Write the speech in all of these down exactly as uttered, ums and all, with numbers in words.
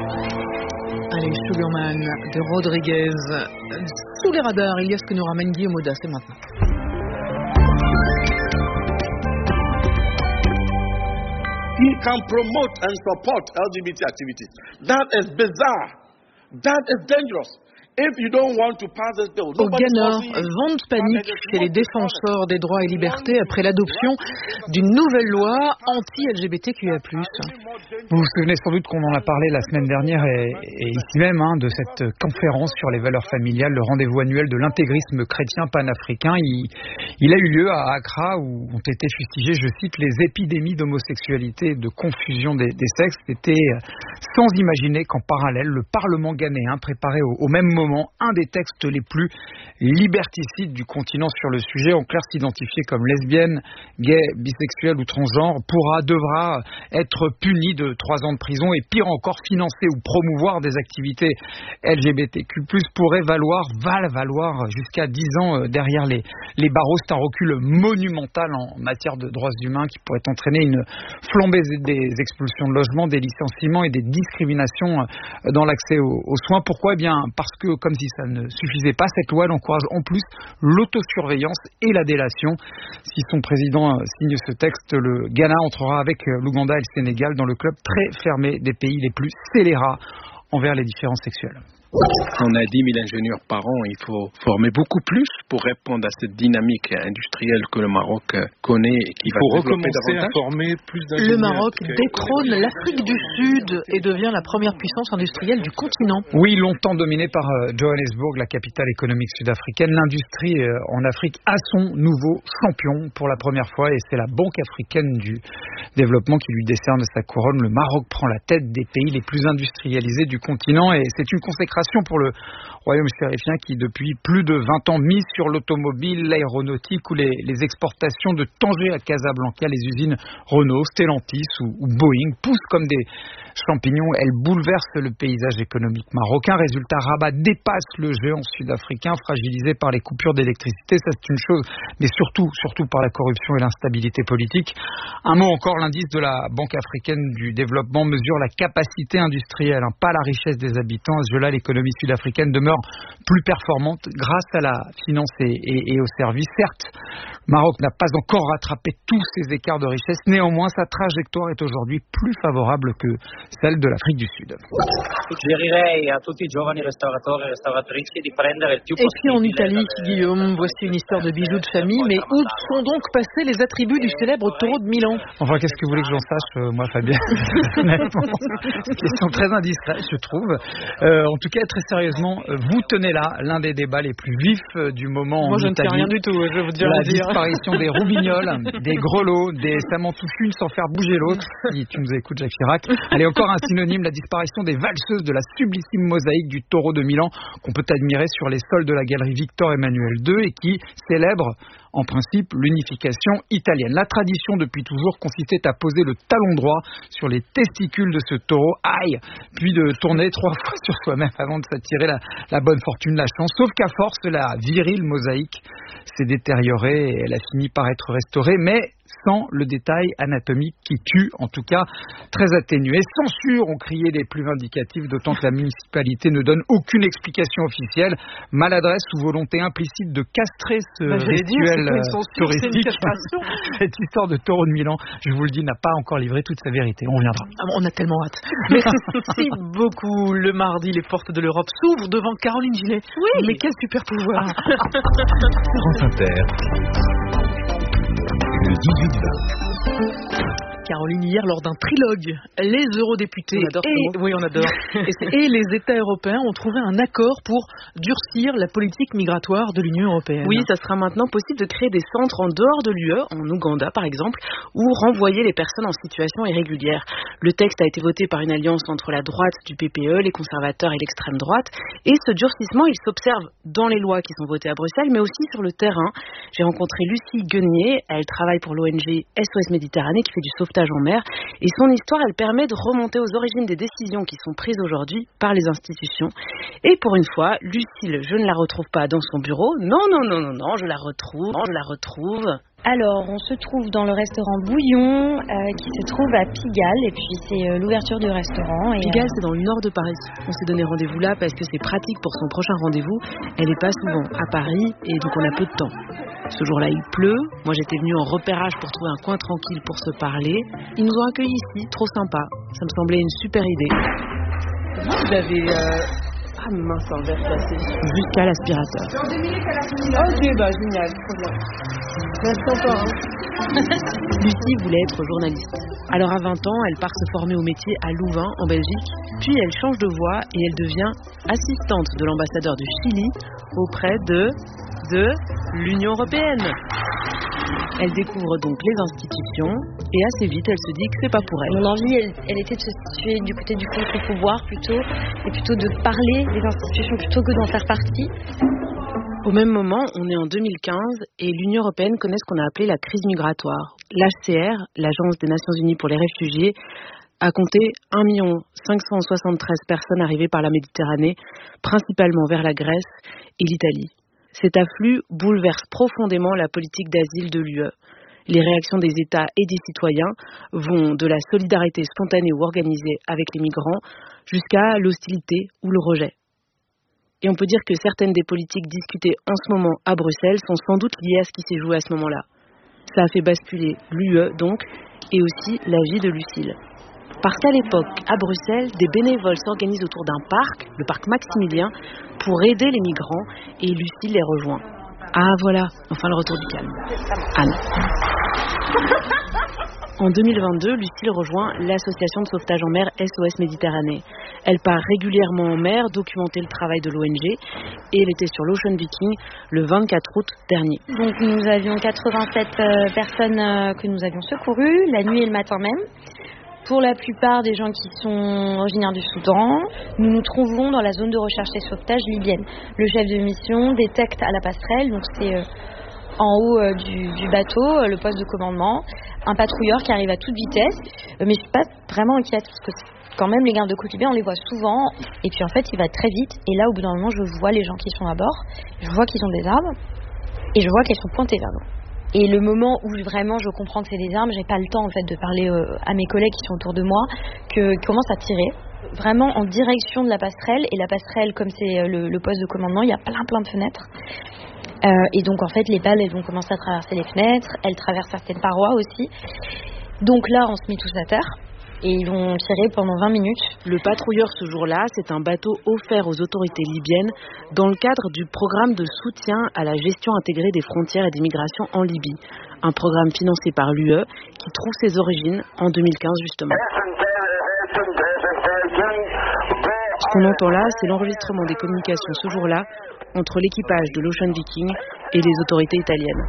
Allez, Sugarman de Rodriguez. Sous les radars, il y a ce que nous ramène Guillaume Audas, c'est maintenant. He can promote and support L G B T activities. That is bizarre. That is dangerous. If you don't want to pass this bill, au Ghana, vent de panique chez les défenseurs des droits et libertés après l'adoption d'une nouvelle loi anti-L G B T Q I A plus. Vous vous souvenez sans doute qu'on en a parlé la semaine dernière et, et ici même hein, de cette conférence sur les valeurs familiales, le rendez-vous annuel de l'intégrisme chrétien panafricain. Il, il a eu lieu à Accra où ont été fustigées, je cite, les épidémies d'homosexualité et de confusion des, des sexes. C'était sans imaginer qu'en parallèle, le Parlement ghanéen préparait au, au même moment un des textes les plus liberticides du continent sur le sujet. En clair, s'identifier comme lesbienne, gay, bisexuel ou transgenre pourra, devra être puni de trois ans de prison et pire encore, financer ou promouvoir des activités L G B T Q plus, pourrait valoir, va valoir jusqu'à dix ans derrière les, les barreaux. C'est un recul monumental en matière de droits humains qui pourrait entraîner une flambée des expulsions de logements, des licenciements et des discriminations dans l'accès aux, aux soins. Pourquoi ? Eh bien, parce que comme si ça ne suffisait pas, cette loi encourage en plus l'autosurveillance et la délation. Si son président signe ce texte, le Ghana entrera avec l'Ouganda et le Sénégal dans le club très fermé des pays les plus scélérats envers les différences sexuelles. On a dix mille ingénieurs par an, il faut former beaucoup plus pour répondre à cette dynamique industrielle que le Maroc connaît et qui va se développer davantage. À former plus d'ingénieurs. Le Maroc détrône l'Afrique du Sud et devient la première puissance industrielle du continent. Oui, longtemps dominée par Johannesburg, la capitale économique sud-africaine, l'industrie en Afrique a son nouveau champion pour la première fois et c'est la Banque africaine du développement qui lui décerne sa couronne. Le Maroc prend la tête des pays les plus industrialisés du continent et c'est une consécration pour le royaume chérifien qui depuis plus de vingt ans mise sur l'automobile, l'aéronautique ou les, les exportations de Tanger à Casablanca. Les usines Renault, Stellantis ou, ou Boeing poussent comme des champignons. Elles bouleversent le paysage économique marocain. Résultat, Rabat dépasse le géant sud-africain fragilisé par les coupures d'électricité. Ça c'est une chose, mais surtout, surtout par la corruption et l'instabilité politique. Un mot encore, l'indice de la Banque africaine du développement mesure la capacité industrielle, hein, pas la richesse des habitants. À ce jeu-là, l'économie sud-africaine demeure plus performante grâce à la finance et, et, et aux services. Certes, le Maroc n'a pas encore rattrapé tous ses écarts de richesse. Néanmoins, sa trajectoire est aujourd'hui plus favorable que celle de l'Afrique du Sud. Et puis en Italie, Guillaume, voici une histoire de bijoux de famille, mais où sont donc passés les attributs du célèbre taureau de Milan ? Enfin, qu'est-ce que vous voulez que j'en sache, euh, moi, Fabien ? C'est une question très indiscrète, je trouve. Euh, en tout cas, très sérieusement, vous tenez là l'un des débats les plus vifs euh, du moment moi, en je Italie. ne sais rien du tout, je vais vous dire. La dire. disparition des roubignoles, des grelots, des ça m'en touche une sans faire bouger l'autre. Si tu nous écoutes, Jacques Chirac. Allez, encore un synonyme, la disparition des valseuses de la sublissime mosaïque du taureau de Milan qu'on peut admirer sur les sols de la galerie Victor Emmanuel deux et qui célèbre en principe l'unification italienne. La tradition depuis toujours consistait à poser le talon droit sur les testicules de ce taureau, aïe, puis de tourner trois fois sur soi-même avant de s'attirer la, la bonne fortune, la chance. Sauf qu'à force, la virile mosaïque s'est détériorée et elle a fini par être restaurée, mais sans le détail anatomique qui tue, en tout cas très atténué. Censure, ont crié les plus vindicatifs, d'autant que la municipalité ne donne aucune explication officielle. Maladresse ou volonté implicite de castrer ce bah, rituel dire, censure, touristique. Cette histoire de taureau de Milan, je vous le dis, n'a pas encore livré toute sa vérité. On reviendra. On a tellement hâte. Merci beaucoup. Le mardi, les portes de l'Europe s'ouvrent devant Caroline Gillet. Oui. Mais quel super pouvoir. France Inter. Le dix-huit vingt. Caroline, hier, lors d'un trilogue, les eurodéputés on adore et, oui, on adore, et, et les États européens ont trouvé un accord pour durcir la politique migratoire de l'Union européenne. Oui, ça sera maintenant possible de créer des centres en dehors de l'U E, en Ouganda par exemple, ou renvoyer les personnes en situation irrégulière. Le texte a été voté par une alliance entre la droite du P P E, les conservateurs et l'extrême droite, et ce durcissement, il s'observe dans les lois qui sont votées à Bruxelles, mais aussi sur le terrain. J'ai rencontré Lucie Guenier, elle travaille pour l'O N G S O S Méditerranée qui fait du sauvetage en mer, et son histoire, elle permet de remonter aux origines des décisions qui sont prises aujourd'hui par les institutions. Et pour une fois, Lucille, je ne la retrouve pas dans son bureau. Non, non, non, non, non, je la retrouve, non, je la retrouve Alors, on se trouve dans le restaurant Bouillon, euh, qui se trouve à Pigalle, et puis c'est euh, l'ouverture du restaurant. Et Pigalle, euh... c'est dans le nord de Paris. On s'est donné rendez-vous là parce que c'est pratique pour son prochain rendez-vous. Elle n'est pas souvent à Paris, et donc on a peu de temps. Ce jour-là, il pleut. Moi, j'étais venue en repérage pour trouver un coin tranquille pour se parler. Ils nous ont accueillis ici, trop sympa. Ça me semblait une super idée. Vous avez... Euh... Ah mince, un verre cassé. Jusqu'à l'aspirateur. Ok, bah génial, trop bien. Merci encore. Hein. Lucie voulait être journaliste. Alors à vingt ans, elle part se former au métier à Louvain, en Belgique. Puis elle change de voie et elle devient assistante de l'ambassadeur du Chili auprès de, de l'Union européenne. Elle découvre donc les institutions et assez vite elle se dit que c'est pas pour elle. Mon envie, elle, elle était de se situer du côté du contre-pouvoir plutôt, et plutôt de parler des institutions plutôt que d'en faire partie. Au même moment, on est en deux mille quinze et l'Union européenne connaît ce qu'on a appelé la crise migratoire. L'H C R, l'Agence des Nations Unies pour les réfugiés, a compté un million cinq cent soixante-treize personnes arrivées par la Méditerranée, principalement vers la Grèce et l'Italie. Cet afflux bouleverse profondément la politique d'asile de l'U E. Les réactions des États et des citoyens vont de la solidarité spontanée ou organisée avec les migrants jusqu'à l'hostilité ou le rejet. Et on peut dire que certaines des politiques discutées en ce moment à Bruxelles sont sans doute liées à ce qui s'est joué à ce moment-là. Ça a fait basculer l'U E donc, et aussi la vie de Lucile. Parce qu'à l'époque, à Bruxelles, des bénévoles s'organisent autour d'un parc, le parc Maximilien, pour aider les migrants, et Lucile les rejoint. Ah voilà, enfin le retour du calme. Anne. En deux mille vingt-deux, Lucile rejoint l'association de sauvetage en mer S O S Méditerranée. Elle part régulièrement en mer documenter le travail de l'O N G et elle était sur l'Ocean Viking le vingt-quatre août dernier. Donc nous avions quatre-vingt-sept euh, personnes euh, que nous avions secourues, la nuit et le matin même. Pour la plupart des gens qui sont originaires du Soudan, nous nous trouvons dans la zone de recherche et sauvetage libyenne. Le chef de mission détecte à la passerelle, donc c'est euh, en haut euh, du, du bateau, euh, le poste de commandement, un patrouilleur qui arrive à toute vitesse. Euh, mais je suis pas vraiment inquiète parce que quand même les gardes-côtes libyens, on les voit souvent. Et puis en fait, il va très vite. Et là, au bout d'un moment, je vois les gens qui sont à bord, je vois qu'ils ont des armes et je vois qu'elles sont pointées vers nous. Et le moment où vraiment je comprends que c'est des armes, j'ai pas le temps en fait de parler euh, à mes collègues qui sont autour de moi, que commencent à tirer vraiment en direction de la passerelle. Et la passerelle, comme c'est le, le poste de commandement, il y a plein plein de fenêtres. Euh, et donc en fait les balles elles vont commencer à traverser les fenêtres, elles traversent certaines parois aussi. Donc là on se met tous à terre. Et ils vont tirer pendant vingt minutes. Le patrouilleur ce jour-là, c'est un bateau offert aux autorités libyennes dans le cadre du programme de soutien à la gestion intégrée des frontières et des migrations en Libye. Un programme financé par l'U E qui trouve ses origines en deux mille quinze justement. Ce qu'on entend là, c'est l'enregistrement des communications ce jour-là entre l'équipage de l'Ocean Viking et les autorités italiennes.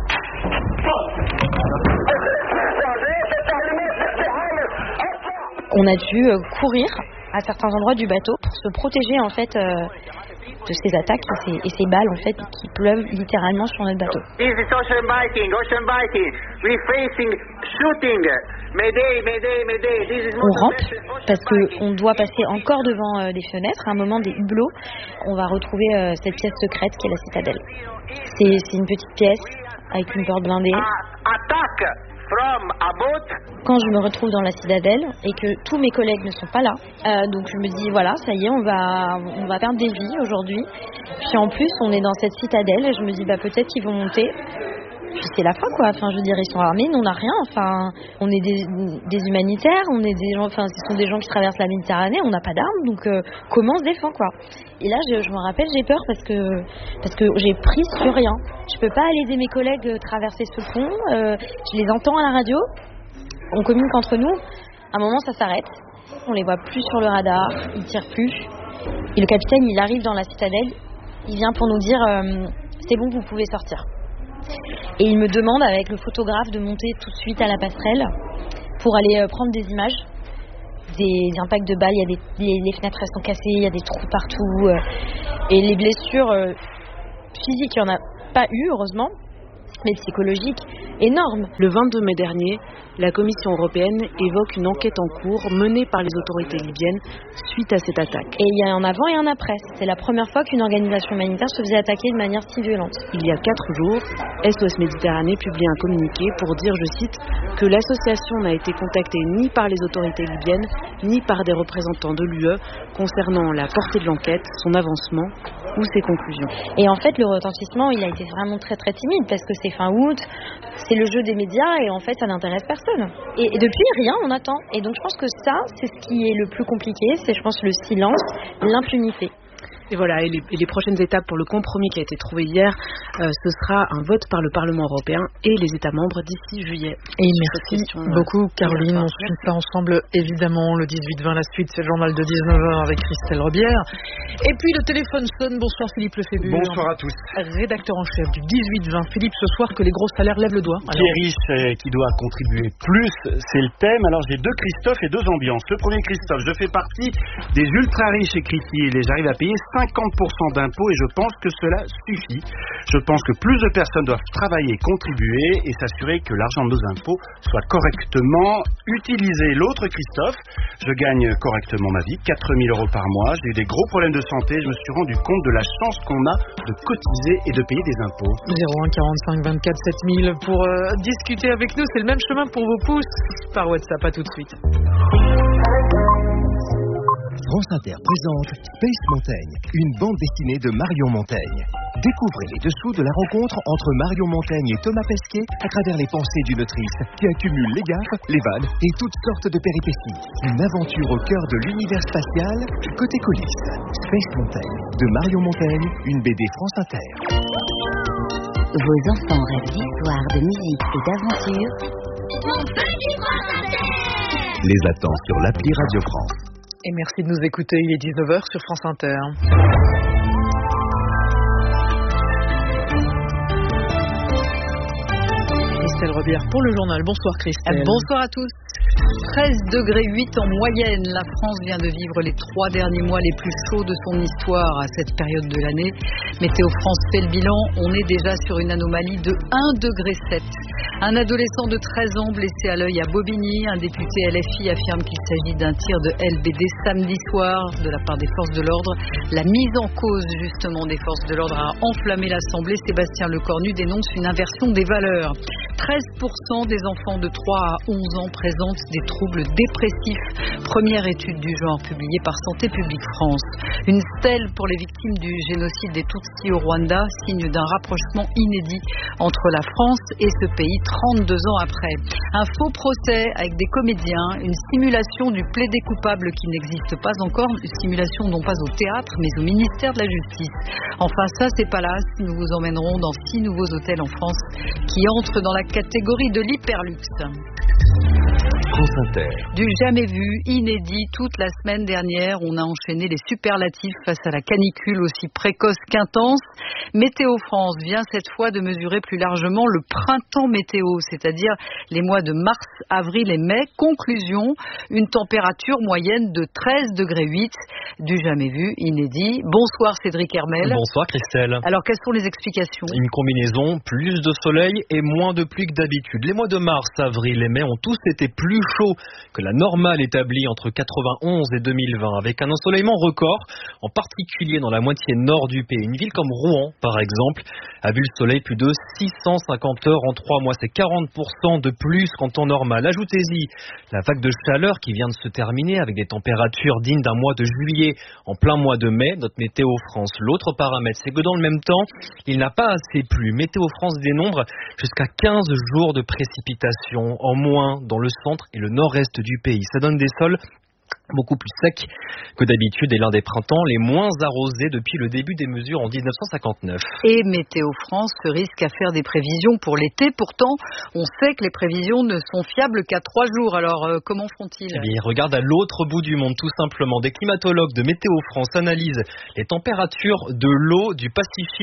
On a dû euh, courir à certains endroits du bateau pour se protéger en fait euh, de ces attaques et ces, et ces balles en fait qui pleuvent littéralement sur notre bateau. This is Ocean Viking, Ocean Viking. We're facing shooting. Mayday, mayday, mayday. This is on rampe parce qu'on doit passer encore devant euh, des fenêtres, à un moment des hublots. On va retrouver euh, cette pièce secrète qui est la citadelle. C'est, c'est une petite pièce avec une porte blindée. Attaque. Quand je me retrouve dans la citadelle et que tous mes collègues ne sont pas là, euh, donc je me dis voilà, ça y est, on va on va perdre des vies aujourd'hui. Puis en plus, on est dans cette citadelle et je me dis bah peut-être qu'ils vont monter. Puis c'est la fin quoi. Enfin, je veux dire, ils sont armés, nous on n'a rien. Enfin, on est des, des humanitaires, on est des gens. Enfin, ce sont des gens qui traversent la Méditerranée. On n'a pas d'armes, donc euh, comment on se défend quoi. Et là, je, je me rappelle, j'ai peur parce que parce que j'ai pris sur rien. Je peux pas aller aider mes collègues traverser ce pont. Euh, je les entends à la radio. On communique entre nous. À un moment, ça s'arrête. On les voit plus sur le radar. Ils tirent plus. Et le capitaine, il arrive dans la citadelle. Il vient pour nous dire euh, c'est bon, vous pouvez sortir. Et il me demande avec le photographe de monter tout de suite à la passerelle pour aller euh, prendre des images des, des impacts de balles. Il y a des, les, les fenêtres elles sont cassées, il y a des trous partout euh, et les blessures euh, physiques il n'y en a pas eu heureusement, mais psychologique énorme. Le vingt-deux mai dernier, la Commission européenne évoque une enquête en cours menée par les autorités libyennes suite à cette attaque. Et il y a un avant et un après. C'est la première fois qu'une organisation humanitaire se faisait attaquer de manière si violente. Il y a quatre jours, S O S Méditerranée publie un communiqué pour dire, je cite, que l'association n'a été contactée ni par les autorités libyennes, ni par des représentants de l'U E concernant la portée de l'enquête, son avancement ou ses conclusions. Et en fait, le retentissement, il a été vraiment très très timide parce que c'est fin août, c'est le jeu des médias et en fait, ça n'intéresse personne. Et, et depuis, rien, on attend. Et donc, je pense que ça, c'est ce qui est le plus compliqué, c'est, je pense, le silence, l'impunité. Et voilà, et les, et les prochaines étapes pour le compromis qui a été trouvé hier, euh, ce sera un vote par le Parlement européen et les États membres d'ici juillet. Et merci question, beaucoup euh, Caroline, on suit ça ensemble évidemment le dix-huit vingt, la suite c'est le journal de dix-neuf heures avec Christelle Robière. Et puis le téléphone sonne, bonsoir Philippe Lefébure. Bonsoir à tous. Rédacteur en chef du dix-huit vingt. Philippe, ce soir que les gros salaires lèvent le doigt. Alors... Qui est riche et qui doit contribuer plus, c'est le thème. Alors j'ai deux Christophe et deux ambiances. Le premier Christophe, je fais partie des ultra riches écrits-il et j'arrive à payer cinquante pour cent d'impôts et je pense que cela suffit. Je pense que plus de personnes doivent travailler, contribuer et s'assurer que l'argent de nos impôts soit correctement utilisé. L'autre Christophe, je gagne correctement ma vie, quatre mille euros par mois, j'ai eu des gros problèmes de santé, je me suis rendu compte de la chance qu'on a de cotiser et de payer des impôts. zéro un quarante-cinq vingt-quatre sept mille pour euh, discuter avec nous, c'est le même chemin pour vos pouces par WhatsApp, à tout de suite. France Inter présente Space Montaigne, une bande dessinée de Marion Montaigne. Découvrez les dessous de la rencontre entre Marion Montaigne et Thomas Pesquet à travers les pensées d'une autrice qui accumule les gaffes, les vannes et toutes sortes de péripéties. Une aventure au cœur de l'univers spatial, côté coulisses. Space Montaigne, de Marion Montaigne, une B D France Inter. Vos enfants rêvent d'histoire, de musique et d'aventure. Les attend sur l'appli Radio France. Et merci de nous écouter, il est dix-neuf heures sur France Inter. Christelle Robière pour le journal. Bonsoir Christelle. Bonsoir à tous. treize degrés huit en moyenne. La France vient de vivre les trois derniers mois les plus chauds de son histoire à cette période de l'année. Météo France fait le bilan. On est déjà sur une anomalie de un degré sept. Un adolescent de treize ans blessé à l'œil à Bobigny. Un député L F I affirme qu'il s'agit d'un tir de L B D samedi soir de la part des forces de l'ordre. La mise en cause justement des forces de l'ordre a enflammé l'Assemblée. Sébastien Lecornu dénonce une inversion des valeurs. treize pour cent des enfants de trois à onze ans présentent des troubles dépressifs. Première étude du genre publiée par Santé publique France. Une stèle pour les victimes du génocide des Tutsis au Rwanda, signe d'un rapprochement inédit entre la France et ce pays trente-deux ans après. Un faux procès avec des comédiens, une simulation du plaidé coupable qui n'existe pas encore, une simulation non pas au théâtre mais au ministère de la Justice. Enfin ça c'est pas là, nous vous emmènerons dans six nouveaux hôtels en France qui entrent dans la catégorie de l'hyperluxe. France Inter. Du jamais vu, inédit, toute la semaine dernière, on a enchaîné les superlatifs face à la canicule aussi précoce qu'intense. Météo France vient cette fois de mesurer plus largement le printemps météo, c'est-à-dire les mois de mars, avril et mai. Conclusion, une température moyenne de treize degrés huit, du jamais vu, inédit. Bonsoir Cédric Hermel. Bonsoir Christelle. Alors quelles sont les explications ? Une combinaison, plus de soleil et moins de pluie que d'habitude. Les mois de mars, avril et mai ont tous été plus chaud que la normale établie entre quatre-vingt-onze et deux mille vingt, avec un ensoleillement record, en particulier dans la moitié nord du pays. Une ville comme Rouen, par exemple, a vu le soleil plus de six cent cinquante heures en trois mois. C'est quarante pour cent de plus qu'en temps normal. Ajoutez-y la vague de chaleur qui vient de se terminer avec des températures dignes d'un mois de juillet en plein mois de mai. Notre Météo France, l'autre paramètre, c'est que dans le même temps, il n'a pas assez plu. Météo France dénombre jusqu'à quinze jours de précipitations en moins dans le centre et le nord-est du pays. Ça donne des sols beaucoup plus secs que d'habitude et l'un des printemps les moins arrosés depuis le début des mesures en dix-neuf cent cinquante-neuf. Et Météo France se risque à faire des prévisions pour l'été. Pourtant, on sait que les prévisions ne sont fiables qu'à trois jours. Alors, euh, comment font-ils ? Eh bien, ils regardent à l'autre bout du monde, tout simplement. Des climatologues de Météo France analysent les températures de l'eau du Pacifique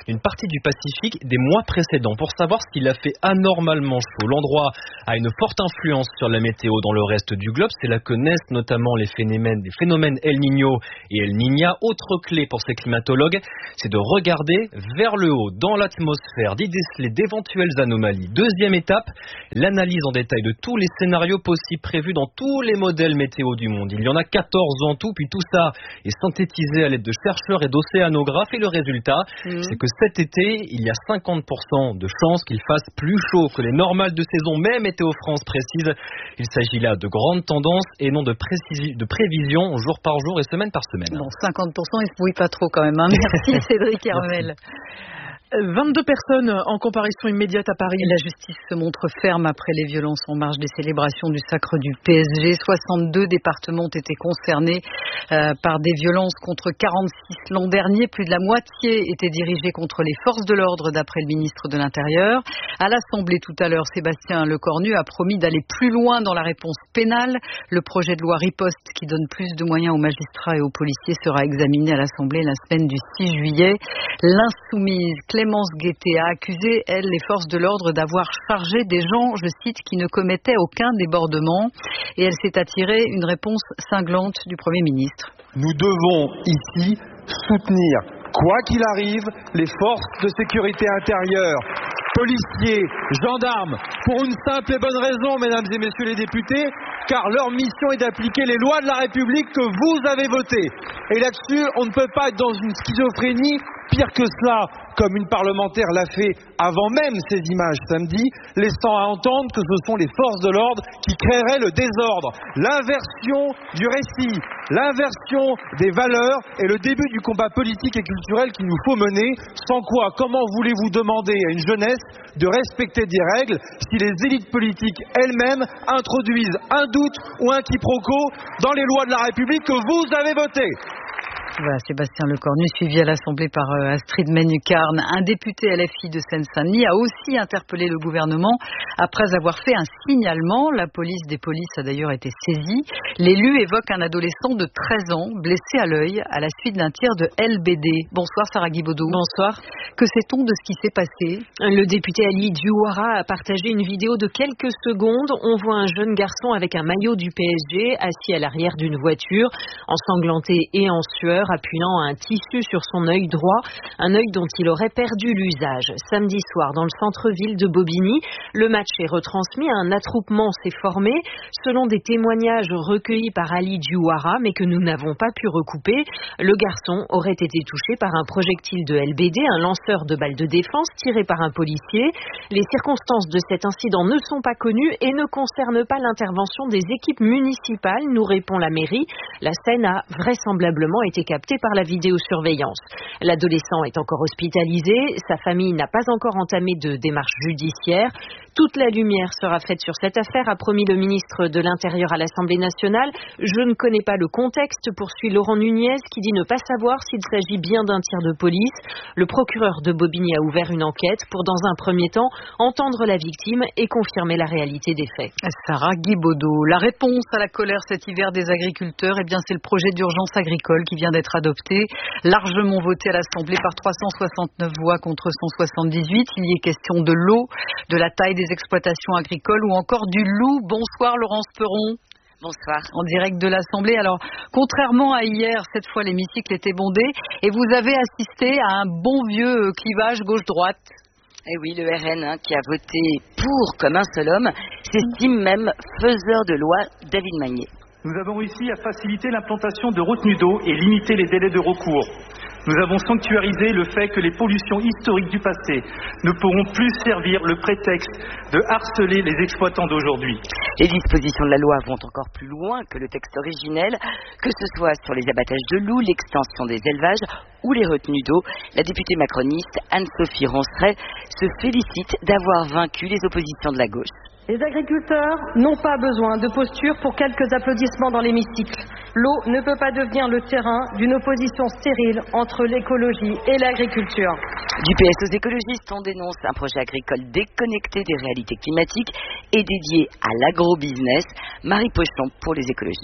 une partie du Pacifique des mois précédents pour savoir s'il a fait anormalement chaud. L'endroit a une forte influence sur la météo dans le reste du globe. C'est là que naissent notamment les phénomènes, les phénomènes El Niño et El Niña. Autre clé pour ces climatologues, c'est de regarder vers le haut, dans l'atmosphère, d'y déceler d'éventuelles anomalies. Deuxième étape, l'analyse en détail de tous les scénarios possibles prévus dans tous les modèles météo du monde. Il y en a quatorze en tout, puis tout ça est synthétisé à l'aide de chercheurs et d'océanographes. Et le résultat, mmh. c'est que cet été, il y a cinquante pour cent de chances qu'il fasse plus chaud que les normales de saison. Mais Météo France précise, il s'agit là de grandes tendances et non de, précis, de prévisions jour par jour et semaine par semaine. Bon, cinquante pour cent, il ne se bouille pas trop quand même. Hein. Merci Cédric Hermel. vingt-deux personnes en comparaison immédiate à Paris. La justice se montre ferme après les violences en marge des célébrations du sacre du P S G. soixante-deux départements ont été concernés euh, par des violences contre quarante-six l'an dernier. Plus de la moitié étaient dirigées contre les forces de l'ordre, d'après le ministre de l'Intérieur. À l'Assemblée tout à l'heure, Sébastien Lecornu a promis d'aller plus loin dans la réponse pénale. Le projet de loi Riposte, qui donne plus de moyens aux magistrats et aux policiers, sera examiné à l'Assemblée la semaine du six juillet. L'insoumise Clémence Guettet a accusé, elle, les forces de l'ordre d'avoir chargé des gens, je cite, qui ne commettaient aucun débordement. Et elle s'est attirée une réponse cinglante du Premier ministre. Nous devons ici soutenir, quoi qu'il arrive, les forces de sécurité intérieure, policiers, gendarmes, pour une simple et bonne raison, mesdames et messieurs les députés, car leur mission est d'appliquer les lois de la République que vous avez votées. Et là-dessus, on ne peut pas être dans une schizophrénie. Pire que cela, comme une parlementaire l'a fait avant même ces images samedi, laissant à entendre que ce sont les forces de l'ordre qui créeraient le désordre. L'inversion du récit, l'inversion des valeurs est le début du combat politique et culturel qu'il nous faut mener. Sans quoi, comment voulez-vous demander à une jeunesse de respecter des règles si les élites politiques elles-mêmes introduisent un doute ou un quiproquo dans les lois de la République que vous avez votées? Voilà, Sébastien Lecornu, suivi à l'Assemblée par euh, Astrid Menücarne. Un député L F I de Seine-Saint-Denis a aussi interpellé le gouvernement après avoir fait un signalement. La police des polices a d'ailleurs été saisie. L'élu évoque un adolescent de treize ans blessé à l'œil à la suite d'un tir de L B D. Bonsoir Sarah Guibaudou. Bonsoir. Que sait-on de ce qui s'est passé? Le député Ali Diouara a partagé une vidéo de quelques secondes. On voit un jeune garçon avec un maillot du P S G assis à l'arrière d'une voiture, ensanglanté et en sueur, appuyant un tissu sur son œil droit, un œil dont il aurait perdu l'usage. Samedi soir, dans le centre-ville de Bobigny, le match est retransmis, un attroupement s'est formé. Selon des témoignages recueillis par Ali Diouara, mais que nous n'avons pas pu recouper, le garçon aurait été touché par un projectile de L B D, un lanceur de balles de défense tiré par un policier. Les circonstances de cet incident ne sont pas connues et ne concernent pas l'intervention des équipes municipales, nous répond la mairie. La scène a vraisemblablement été capté par la vidéosurveillance. L'adolescent est encore hospitalisé, sa famille n'a pas encore entamé de démarche judiciaire. Toute la lumière sera faite sur cette affaire, a promis le ministre de l'Intérieur à l'Assemblée nationale. Je ne connais pas le contexte, poursuit Laurent Nunez, qui dit ne pas savoir s'il s'agit bien d'un tir de police. Le procureur de Bobigny a ouvert une enquête pour, dans un premier temps, entendre la victime et confirmer la réalité des faits. Sarah Guibaudou. La réponse à la colère cet hiver des agriculteurs, eh bien, c'est le projet d'urgence agricole qui vient d'être adopté, largement voté à l'Assemblée par trois cent soixante-neuf voix contre cent soixante-dix-huit. Il y est question de l'eau, de la taille des exploitations agricoles ou encore du loup. Bonsoir Laurence Peron. Bonsoir. En direct de l'Assemblée. Alors, contrairement à hier, cette fois l'hémicycle était bondé et vous avez assisté à un bon vieux clivage gauche-droite. Eh oui, le R N, hein, qui a voté pour comme un seul homme, s'estime même faiseur de loi, David Magnier. Nous avons réussi à faciliter l'implantation de retenues d'eau et limiter les délais de recours. Nous avons sanctuarisé le fait que les pollutions historiques du passé ne pourront plus servir le prétexte de harceler les exploitants d'aujourd'hui. Les dispositions de la loi vont encore plus loin que le texte originel, que ce soit sur les abattages de loups, l'extension des élevages ou les retenues d'eau. La députée macroniste Anne-Sophie Ronceret se félicite d'avoir vaincu les oppositions de la gauche. Les agriculteurs n'ont pas besoin de posture pour quelques applaudissements dans l'hémicycle. L'eau ne peut pas devenir le terrain d'une opposition stérile entre l'écologie et l'agriculture. Du P S aux écologistes, on dénonce un projet agricole déconnecté des réalités climatiques et dédié à l'agro-business. Marie Pochon pour les écologistes.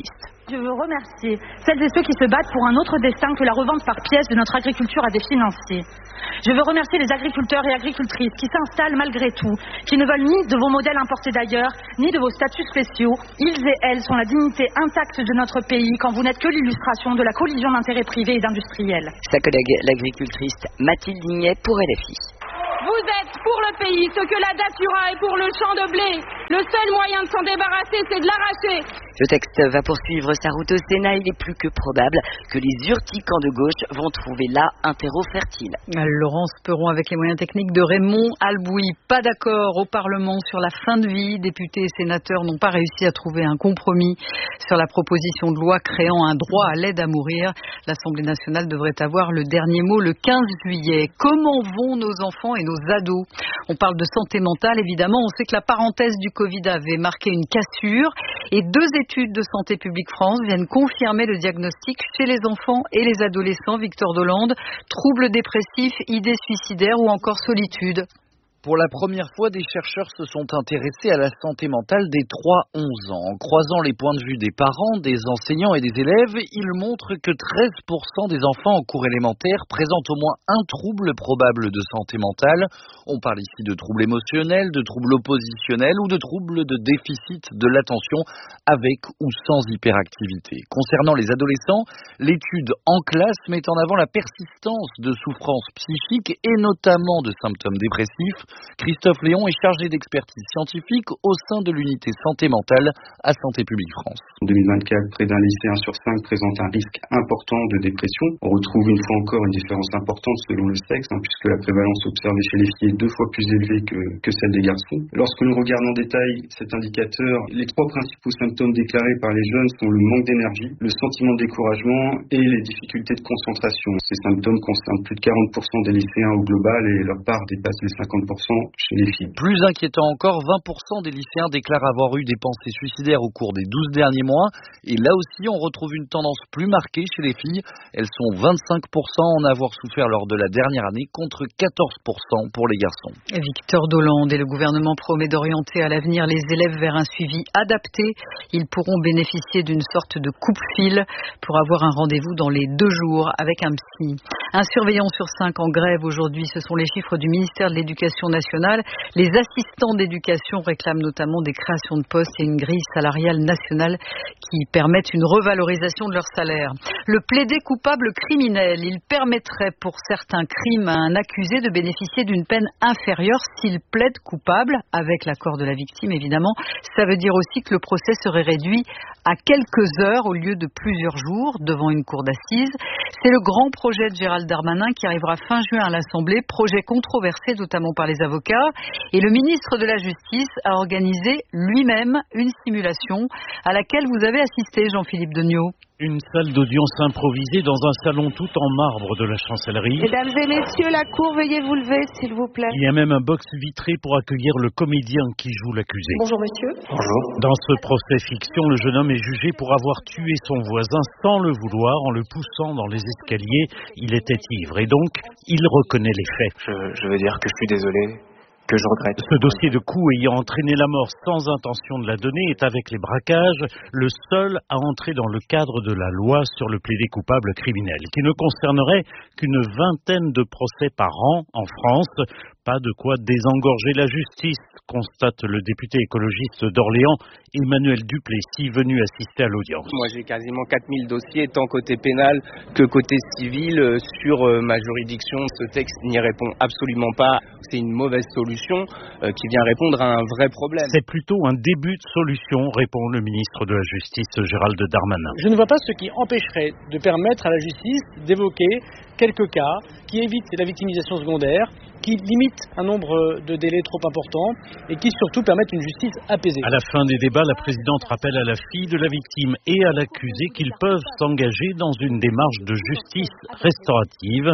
Je veux remercier celles et ceux qui se battent pour un autre destin que la revente par pièces de notre agriculture à des financiers. Je veux remercier les agriculteurs et agricultrices qui s'installent malgré tout, qui ne veulent ni de vos modèles importés d'ailleurs, ni de vos statuts spéciaux. Ils et elles sont la dignité intacte de notre pays quand vous n'êtes que l'illustration de la collision d'intérêts privés et d'industriels. Sa collègue, l'agricultrice Mathilde Lignet pour L F I. Vous êtes pour le pays ce que la datura est pour le champ de blé. Le seul moyen de s'en débarrasser, c'est de l'arracher. Le texte va poursuivre sa route au Sénat. Il est plus que probable que les urticants de gauche vont trouver là un terreau fertile. Laurence Perron avec les moyens techniques de Raymond Albouy. Pas d'accord au Parlement sur la fin de vie. Députés et sénateurs n'ont pas réussi à trouver un compromis sur la proposition de loi créant un droit à l'aide à mourir. L'Assemblée nationale devrait avoir le dernier mot le quinze juillet. Comment vont nos enfants et nos ados? On parle de santé mentale, évidemment. On sait que la parenthèse du Covid avait marqué une cassure et deux études de Santé publique France viennent confirmer le diagnostic chez les enfants et les adolescents. Victor Dolande, troubles dépressifs, idées suicidaires ou encore solitude. Pour la première fois, des chercheurs se sont intéressés à la santé mentale des trois à onze ans. En croisant les points de vue des parents, des enseignants et des élèves, ils montrent que treize pour cent des enfants en cours élémentaire présentent au moins un trouble probable de santé mentale. On parle ici de troubles émotionnels, de troubles oppositionnels ou de troubles de déficit de l'attention avec ou sans hyperactivité. Concernant les adolescents, l'étude en classe met en avant la persistance de souffrances psychiques et notamment de symptômes dépressifs. Christophe Léon est chargé d'expertise scientifique au sein de l'unité santé mentale à Santé publique France. En deux mille vingt-quatre, près d'un lycéen sur cinq présente un risque important de dépression. On retrouve une fois encore une différence importante selon le sexe, hein, puisque la prévalence observée chez les filles est deux fois plus élevée que, que celle des garçons. Lorsque l'on regarde en détail cet indicateur, les trois principaux symptômes déclarés par les jeunes sont le manque d'énergie, le sentiment de découragement et les difficultés de concentration. Ces symptômes concernent plus de quarante pour cent des lycéens au global et leur part dépasse les cinquante pour cent chez les filles. Plus inquiétant encore, vingt pour cent des lycéens déclarent avoir eu des pensées suicidaires au cours des douze derniers mois. Et là aussi, on retrouve une tendance plus marquée chez les filles. Elles sont vingt-cinq pour cent à en avoir souffert lors de la dernière année, contre quatorze pour cent pour les garçons. Victor Dolande et le gouvernement promet d'orienter à l'avenir les élèves vers un suivi adapté. Ils pourront bénéficier d'une sorte de coupe-fil pour avoir un rendez-vous dans les deux jours avec un psy. Un surveillant sur cinq en grève aujourd'hui, ce sont les chiffres du ministère de l'Éducation nationale. Les assistants d'éducation réclament notamment des créations de postes et une grille salariale nationale qui permettent une revalorisation de leur salaire. Le plaider coupable criminel, il permettrait pour certains crimes à un accusé de bénéficier d'une peine inférieure s'il plaide coupable, avec l'accord de la victime évidemment. Ça veut dire aussi que le procès serait réduit à quelques heures au lieu de plusieurs jours devant une cour d'assises. C'est le grand projet de Gérald Darmanin qui arrivera fin juin à l'Assemblée, projet controversé notamment par les avocats. Et le ministre de la Justice a organisé lui-même une simulation à laquelle vous avez assisté, Jean-Philippe Degnaud. Une salle d'audience improvisée dans un salon tout en marbre de la chancellerie. Mesdames et messieurs, la cour, veuillez vous lever, s'il vous plaît. Il y a même un box vitré pour accueillir le comédien qui joue l'accusé. Bonjour monsieur. Bonjour. Dans ce procès fiction, le jeune homme est jugé pour avoir tué son voisin sans le vouloir, en le poussant dans les escaliers. Il était ivre et donc, il reconnaît les faits. Je, je veux dire que je suis désolé, que je regrette. Ce dossier de coup ayant entraîné la mort sans intention de la donner est, avec les braquages, le seul à entrer dans le cadre de la loi sur le plaidé coupable criminel, qui ne concernerait qu'une vingtaine de procès par an en France. Pas de quoi désengorger la justice, constate le député écologiste d'Orléans, Emmanuel Duplessis, venu assister à l'audience. Moi j'ai quasiment quatre mille dossiers, tant côté pénal que côté civil, sur ma juridiction. Ce texte n'y répond absolument pas. C'est une mauvaise solution euh, qui vient répondre à un vrai problème. C'est plutôt un début de solution, répond le ministre de la Justice, Gérald Darmanin. Je ne vois pas ce qui empêcherait de permettre à la justice d'évoquer quelques cas qui évitent la victimisation secondaire, qui limitent un nombre de délais trop importants et qui surtout permettent une justice apaisée. À la fin des débats, la présidente rappelle à la fille de la victime et à l'accusé qu'ils peuvent s'engager dans une démarche de justice restaurative.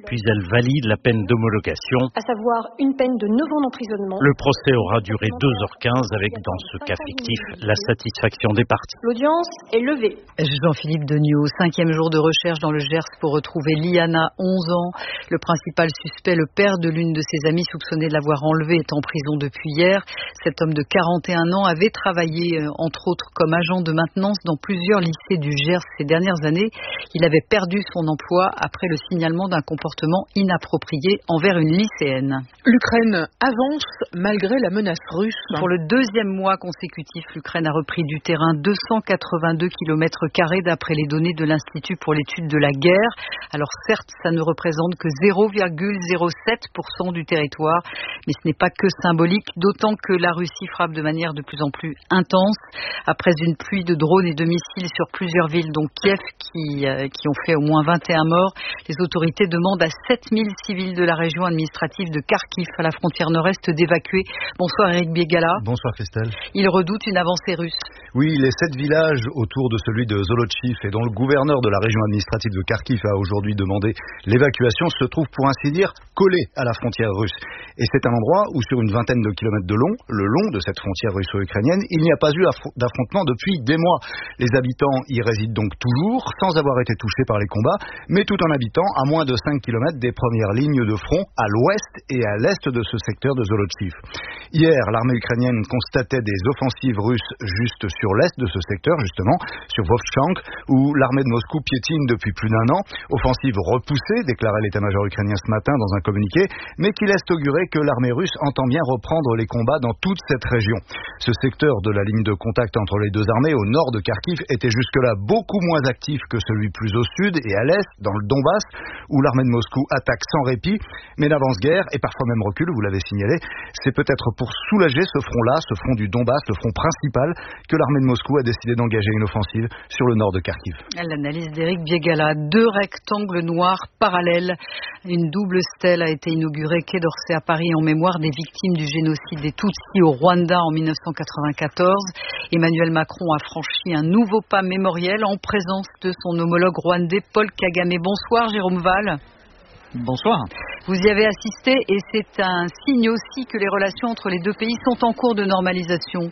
puis elle valide la peine d'homologation. À savoir une peine de neuf ans d'emprisonnement. Le procès aura duré deux heures quinze avec, dans ce cas fictif, la satisfaction des parties. L'audience est levée. Jean-Philippe Degnaud, cinquième jour de recherche dans le Gers pour retrouver Liana, onze ans. Le principal suspect, le père de l'une de ses amies soupçonné de l'avoir enlevée, est en prison depuis hier. Cet homme de quarante et un ans avait travaillé, entre autres, comme agent de maintenance dans plusieurs lycées du Gers ces dernières années. Il avait perdu son emploi après le signalement d'un comportement inapproprié envers une lycéenne. L'Ukraine avance malgré la menace russe. Pour le deuxième mois consécutif, l'Ukraine a repris du terrain deux cent quatre-vingt-deux kilomètres carrés d'après les données de l'Institut pour l'étude de la guerre. Alors certes, ça ne représente que zéro virgule zéro sept pour cent du territoire, mais ce n'est pas que symbolique, d'autant que la Russie frappe de manière de plus en plus intense. Après une pluie de drones et de missiles sur plusieurs villes, dont Kiev, qui, euh, qui ont fait au moins vingt et un morts, les autorités demandent à sept mille civils de la région administrative de Kharkiv, à la frontière nord-est, d'évacuer. Bonsoir Eric Biegala. Bonsoir Christelle. Ils redoutent une avancée russe. Oui, les sept villages autour de celui de Zolochiv et dont le gouverneur de la région administrative de Kharkiv a aujourd'hui demandé l'évacuation se trouvent pour ainsi dire collés à la frontière russe. Et c'est un endroit où sur une vingtaine de kilomètres de long, le long de cette frontière russo-ukrainienne, il n'y a pas eu d'affrontement depuis des mois. Les habitants y résident donc toujours sans avoir été touchés par les combats, mais tout en habitant à moins de cinq kilomètres des premières lignes de front à l'ouest et à l'est de ce secteur de Zolochiv. Hier, l'armée ukrainienne constatait des offensives russes juste sur l'est de ce secteur, justement, sur Vovchansk, où l'armée de Moscou piétine depuis plus d'un an. Offensive repoussée, déclarait l'état-major ukrainien ce matin dans un communiqué, mais qui laisse augurer que l'armée russe entend bien reprendre les combats dans toute cette région. Ce secteur de la ligne de contact entre les deux armées au nord de Kharkiv était jusque-là beaucoup moins actif que celui plus au sud et à l'est, dans le Donbass, où l'armée de Moscou attaque sans répit, mais n'avance-guerre et parfois même recule, vous l'avez signalé. C'est peut-être pour soulager ce front-là, ce front du Donbass, le front principal, que l'armée de Moscou a décidé d'engager une offensive sur le nord de Kharkiv. L'analyse d'Éric Biegala. Deux rectangles noirs parallèles. Une double stèle a été inaugurée quai d'Orsay à Paris en mémoire des victimes du génocide des Tutsis au Rwanda en mille neuf cent quatre-vingt-quatorze. Emmanuel Macron a franchi un nouveau pas mémoriel en présence de son homologue rwandais Paul Kagame. Bonsoir Jérôme Val. Bonsoir. Vous y avez assisté et c'est un signe aussi que les relations entre les deux pays sont en cours de normalisation.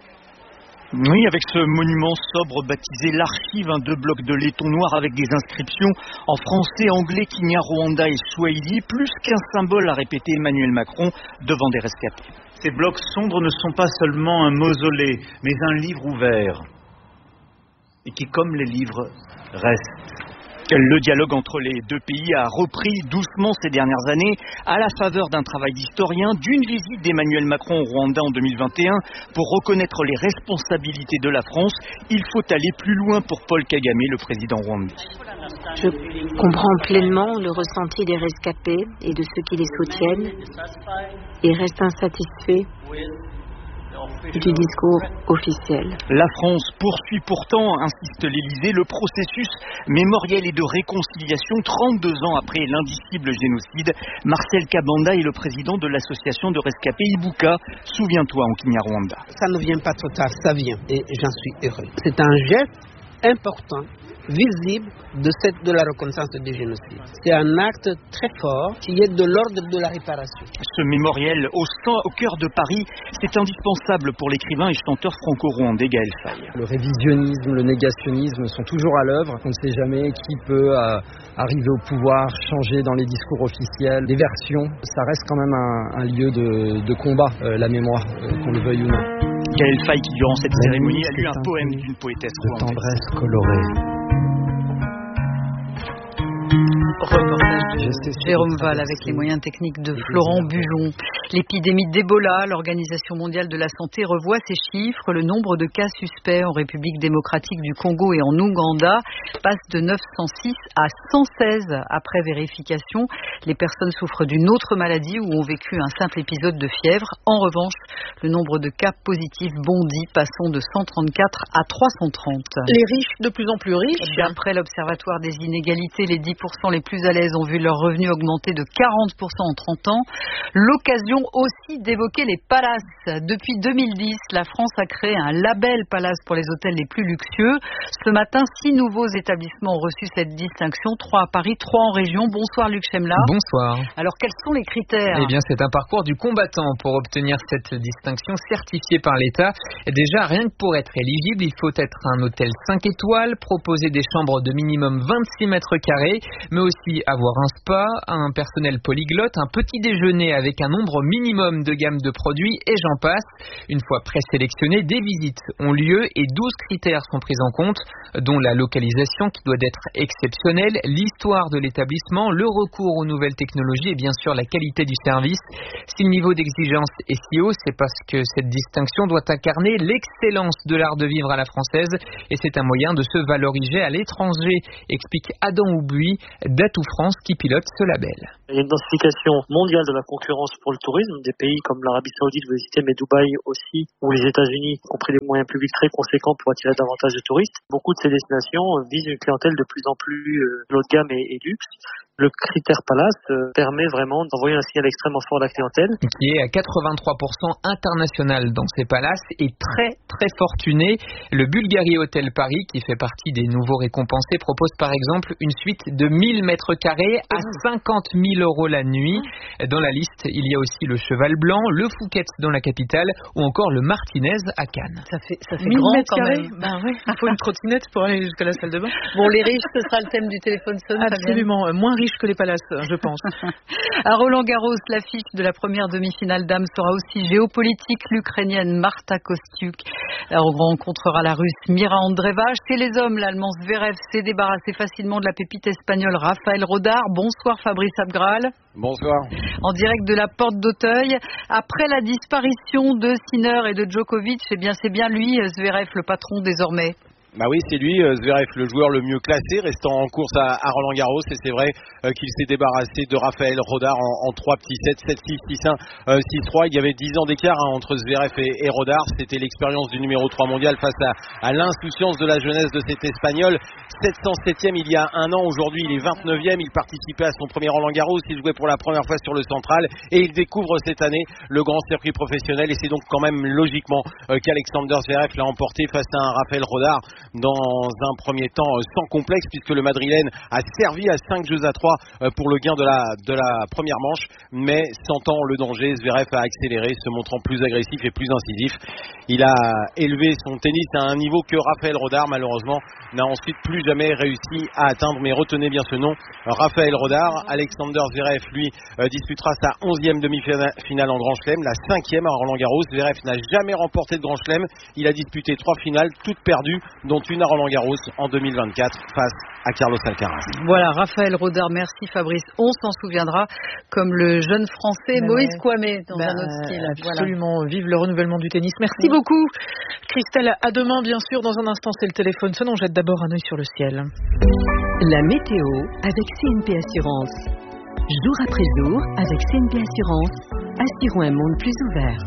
Oui, avec ce monument sobre baptisé l'Archive, un deux blocs de laiton noir avec des inscriptions en français, anglais, Kinyarwanda et Swahili, plus qu'un symbole, a répété Emmanuel Macron devant des rescapés. Ces blocs sombres ne sont pas seulement un mausolée, mais un livre ouvert, et qui, comme les livres, reste. Le dialogue entre les deux pays a repris doucement ces dernières années à la faveur d'un travail d'historien, d'une visite d'Emmanuel Macron au Rwanda en deux mille vingt et un pour reconnaître les responsabilités de la France. Il faut aller plus loin pour Paul Kagame, le président rwandais. Je comprends pleinement le ressenti des rescapés et de ceux qui les soutiennent et reste insatisfait du discours officiel. La France poursuit pourtant, insiste l'Élysée, le processus mémoriel et de réconciliation trente-deux ans après l'indicible génocide. Marcel Kabanda est le président de l'association de rescapés Ibuka. Souviens-toi en Kinyarwanda. Ça ne vient pas trop tard, ça vient et j'en suis heureux. C'est un geste important, visible de, cette, de la reconnaissance du génocide. C'est un acte très fort qui est de l'ordre de la réparation. Ce mémoriel au, sein, au cœur de Paris, c'est indispensable pour l'écrivain et chanteur franco-rwandais Gaël Faye. Le révisionnisme, le négationnisme sont toujours à l'œuvre. On ne sait jamais qui peut euh, arriver au pouvoir, changer dans les discours officiels, des versions. Ça reste quand même un, un lieu de, de combat, euh, la mémoire, euh, qu'on le veuille ou non. Gaël Faye qui, durant cette cérémonie, a lu un poème d'une poétesse rwandaise. De tendresse colorée. Reportage de Jérôme Val avec les moyens techniques de Florent Bujon. L'épidémie d'Ebola, l'Organisation mondiale de la santé revoit ses chiffres. Le nombre de cas suspects en République démocratique du Congo et en Ouganda passe de neuf cent six à cent seize après vérification. Les personnes souffrent d'une autre maladie ou ont vécu un simple épisode de fièvre. En revanche, le nombre de cas positifs bondit, passant de cent trente-quatre à trois cent trente. Les riches de plus en plus riches. D'après l'Observatoire des inégalités, les dix pour cent les plus à l'aise ont vu leurs revenus augmenter de quarante pour cent en trente ans. L'occasion l'occasion aussi d'évoquer les palaces. Depuis deux mille dix, la France a créé un label Palace pour les hôtels les plus luxueux. Ce matin, six nouveaux établissements ont reçu cette distinction, trois à Paris, trois en région. Bonsoir Luc Chemla. Bonsoir. Alors quels sont les critères ? Eh bien, c'est un parcours du combattant pour obtenir cette distinction certifiée par l'État. Déjà, rien que pour être éligible, il faut être un hôtel cinq étoiles, proposer des chambres de minimum vingt-six mètres carrés, mais aussi avoir un spa, un personnel polyglotte, un petit déjeuner avec un nombre minimum de gamme de produits et j'en passe. Une fois présélectionné, des visites ont lieu et douze critères sont pris en compte, dont la localisation qui doit être exceptionnelle, l'histoire de l'établissement, le recours aux nouvelles technologies et bien sûr la qualité du service. Si le niveau d'exigence est si haut, c'est parce que cette distinction doit incarner l'excellence de l'art de vivre à la française et c'est un moyen de se valoriser à l'étranger, explique Adam Houbuy d'Atout France qui pilote ce label. Il y a une densification mondiale de la concurrence pour le tourisme. Des pays comme l'Arabie Saoudite, vous hésitez, mais Dubaï aussi, ou les États-Unis ont pris des moyens publics très conséquents pour attirer davantage de touristes. Beaucoup de ces destinations visent une clientèle de plus en plus euh, haut de gamme et, et luxe. Le critère Palace euh, permet vraiment d'envoyer un signal extrêmement fort à la clientèle. Qui est à quatre-vingt-trois pour cent international dans ces palaces et très très fortuné. Le Bulgari Hotel Paris, qui fait partie des nouveaux récompensés, propose par exemple une suite de mille mètres carrés à cinquante mille euros la nuit. Dans la liste, il y a aussi le Cheval Blanc, le Phuket dans la capitale ou encore le Martinez à Cannes. Ça fait, ça fait grand quand même. Ben ouais, il faut une trottinette pour aller jusqu'à la salle de bain. Bon, les riches, ce sera le thème du téléphone sonne. Absolument, moins riche que les palaces, je pense. À Roland-Garros, l'affiche de la première demi-finale dames sera aussi géopolitique. L'Ukrainienne Marta Kostyuk rencontrera la Russe Mira Andreeva. Chez les hommes, l'Allemand Zverev s'est débarrassé facilement de la pépite espagnole Raphaël Rodar. Bonsoir Fabrice Abgral. Bonsoir. En direct de la Porte d'Auteuil. Après la disparition de Sinner et de Djokovic, eh bien c'est bien lui, Zverev, le patron désormais. Bah oui, c'est lui, Zverev, le joueur le mieux classé, restant en course à, à Roland-Garros. Et c'est vrai euh, qu'il s'est débarrassé de Raphaël Rodar en, en trois petits sets, sept six, six un, euh, six trois. Il y avait dix ans d'écart hein, entre Zverev et, et Rodar. C'était l'expérience du numéro trois mondial face à, à l'insouciance de la jeunesse de cet Espagnol. sept cent septième il y a un an, aujourd'hui il est vingt-neuvième. Il participait à son premier Roland-Garros. Il jouait pour la première fois sur le central. Et il découvre cette année le grand circuit professionnel. Et c'est donc quand même logiquement euh, qu'Alexander Zverev l'a emporté face à un Raphaël Rodar. Dans un premier temps sans complexe puisque le Madrilène a servi à cinq jeux à trois pour le gain de la, de la première manche, mais sentant le danger, Zverev a accéléré, se montrant plus agressif et plus incisif. Il a élevé son tennis à un niveau que Raphaël Rodar malheureusement n'a ensuite plus jamais réussi à atteindre, mais retenez bien ce nom, Raphaël Rodar. Alexander Zverev lui euh, disputera sa onzième demi-finale en Grand Chelem, la cinquième à Roland-Garros. Zverev n'a jamais remporté de Grand Chelem, il a disputé trois finales toutes perdues, dont une à Roland-Garros en deux mille vingt-quatre face à Carlos Alcaraz. Voilà, Raphaël Rodar, merci Fabrice. On s'en souviendra comme le jeune français ben Moïse ouais. Kouamé dans ben un autre style. Absolument, voilà. Vive le renouvellement du tennis. Merci oui. beaucoup. Christelle, à demain bien sûr. Dans un instant, c'est le téléphone sonne. On jette d'abord un œil sur le ciel. La météo avec C N P Assurance. Jour après jour, avec C N P Assurance, assurons un monde plus ouvert.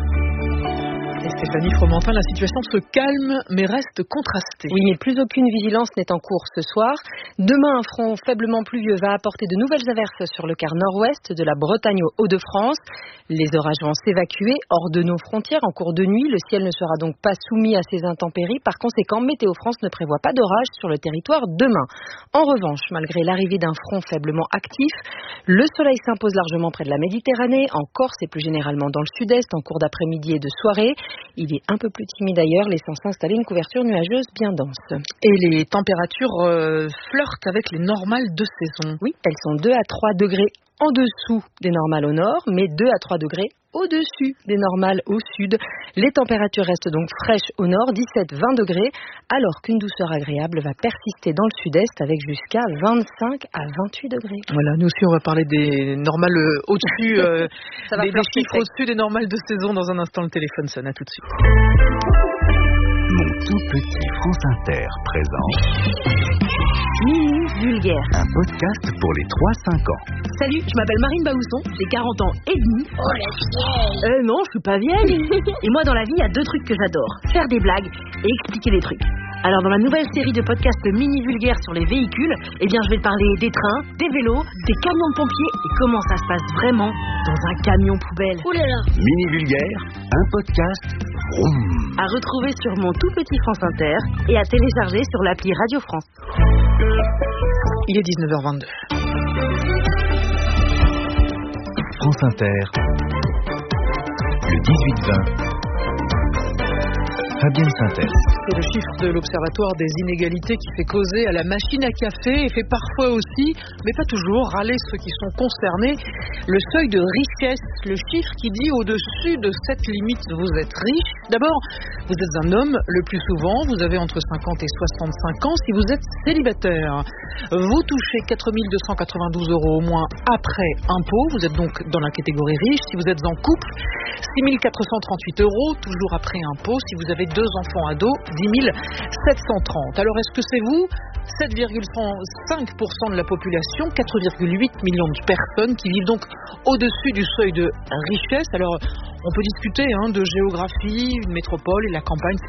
Et Stéphanie Fromentin, la situation se calme mais reste contrastée. Oui, mais plus aucune vigilance n'est en cours ce soir. Demain, un front faiblement pluvieux va apporter de nouvelles averses sur le quart nord-ouest de la Bretagne aux Hauts-de-France. Les orages vont s'évacuer hors de nos frontières en cours de nuit. Le ciel ne sera donc pas soumis à ces intempéries. Par conséquent, Météo France ne prévoit pas d'orage sur le territoire demain. En revanche, malgré l'arrivée d'un front faiblement actif, le soleil s'impose largement près de la Méditerranée, en Corse et plus généralement dans le sud-est en cours d'après-midi et de soirée. Il est un peu plus timide ailleurs, laissant s'installer une couverture nuageuse bien dense. Et les températures euh, flirtent avec les normales de saison. Oui, elles sont deux à trois degrés en dessous des normales au nord, mais deux à trois degrés au-dessus des normales au sud. Les températures restent donc fraîches au nord, dix-sept à vingt degrés, alors qu'une douceur agréable va persister dans le sud-est avec jusqu'à vingt-cinq à vingt-huit degrés. Voilà, nous aussi on va parler des normales au-dessus, euh, des, des chiffres au-dessus des normales de saison dans un instant. Le téléphone sonne, à tout de suite. Mon tout petit France Inter présente Minute Vulgaire, un podcast pour les trois à cinq ans. Salut, je m'appelle Marine Baousson, j'ai quarante ans et demi. Oh la vieille. Euh non, je suis pas vieille. Et moi dans la vie, il y a deux trucs que j'adore, faire des blagues et expliquer des trucs. Alors dans la nouvelle série de podcasts mini vulgaires sur les véhicules, eh bien je vais te parler des trains, des vélos, des camions de pompiers et comment ça se passe vraiment dans un camion poubelle. Ouh là là. Mini vulgaire, un podcast vroom. À retrouver sur mon tout petit France Inter et à télécharger sur l'appli Radio France. Il est dix-neuf heures vingt-deux. France Inter, le dix-huit vingt. Fabienne Synthèse. C'est le chiffre de l'Observatoire des inégalités qui fait causer à la machine à café et fait parfois aussi, mais pas toujours, râler ceux qui sont concernés, le seuil de richesse, le chiffre qui dit au-dessus de cette limite vous êtes riche. D'abord, vous êtes un homme, le plus souvent, vous avez entre cinquante et soixante-cinq ans. Si vous êtes célibataire, vous touchez quatre mille deux cent quatre-vingt-douze euros au moins après impôt, vous êtes donc dans la catégorie riche. Si vous êtes en couple, six mille quatre cent trente-huit euros, toujours après impôt. Si vous avez deux enfants ados, dix mille sept cent trente. Alors est-ce que c'est vous ? sept virgule cinq pour cent de la population, quatre virgule huit millions de personnes qui vivent donc au-dessus du seuil de richesse. Alors on peut discuter hein, de géographie, une métropole et la campagne.